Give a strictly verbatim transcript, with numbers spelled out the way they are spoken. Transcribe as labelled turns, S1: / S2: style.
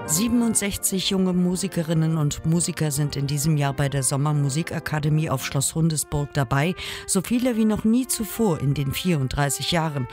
S1: siebenundsechzig junge Musikerinnen und Musiker sind in diesem Jahr bei der Sommermusikakademie auf Schloss Hundesburg dabei, so viele wie noch nie zuvor in den vierunddreißig Jahren.